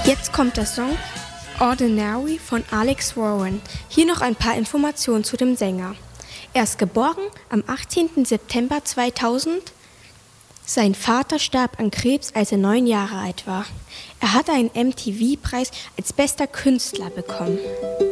Jetzt kommt der Song Ordinary von Alex Warren. Hier noch ein paar Informationen zu dem Sänger. Er ist geboren am 18. September 2000. Sein Vater starb an Krebs, als er 9 Jahre alt war. Er hatte einen MTV-Preis als bester Künstler bekommen.